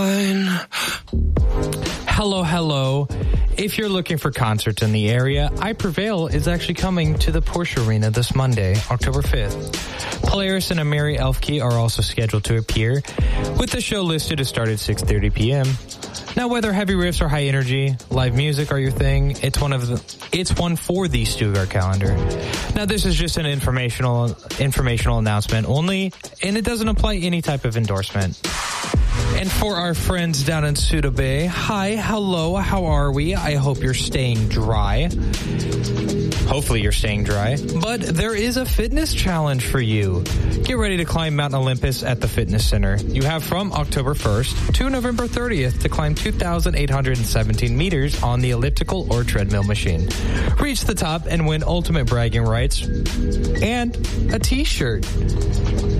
Hello. If you're looking for concerts in the area, I Prevail is actually coming to the Porsche Arena this Monday, October 5th. Polaris and Amiri Elfkey are also scheduled to appear, with the show listed to start at 6:30 p.m. Now, whether heavy riffs or high energy, live music are your thing, it's one for the Stuttgart calendar. Now, this is just an informational announcement only, and it doesn't apply any type of endorsement. And for our friends down in Suda Bay, hi, hello, how are we? I hope you're staying dry. Hopefully you're staying dry. But there is a fitness challenge for you. Get ready to climb Mount Olympus at the Fitness Center. You have from October 1st to November 30th to climb 2,817 meters on the elliptical or treadmill machine. Reach the top and win ultimate bragging rights and a t-shirt.